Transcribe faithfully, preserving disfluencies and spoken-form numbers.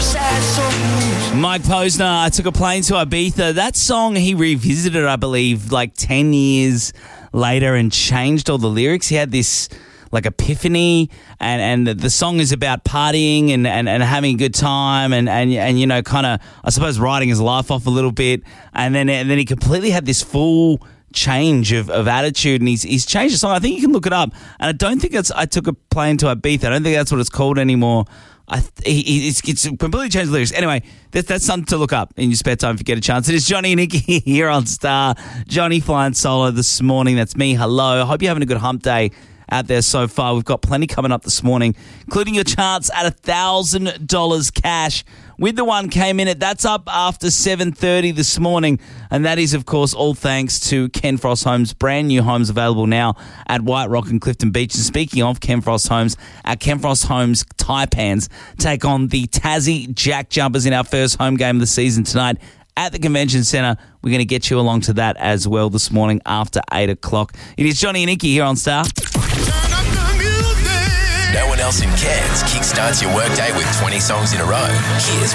Mike Posner, I took a plane to Ibiza. That song he revisited, I believe, like ten years later and changed all the lyrics. He had this like epiphany, and, and the song is about partying and, and, and having a good time and, and, and you know, kind of, I suppose, writing his life off a little bit. And then and then he completely had this full change of, of attitude, and he's he's changed the song. I think you can look it up. And I don't think it's I took a plane to Ibiza. I don't think that's what it's called anymore. I th- he, it's, it's completely changed the lyrics. Anyway, that's, that's something to look up in your spare time if you get a chance. It is Johnny and Nikki here on Star. Johnny flying solo this morning. That's me. Hello. I hope you're having a good hump day out there so far. We've got plenty coming up this morning, including your chance at one thousand dollars cash with the one K minute. That's up after seven thirty this morning, and that is, of course, all thanks to Ken Frost Homes. Brand new homes available now at White Rock and Clifton Beach. And speaking of Ken Frost Homes, our Ken Frost Homes Taipans take on the Tassie Jack Jumpers in our first home game of the season tonight at the Convention Centre. We're going to get you along to that as well this morning after eight o'clock. It is Johnny and Nikki here on Star. No one else in Cairns kickstarts your workday with twenty songs in a row. Here's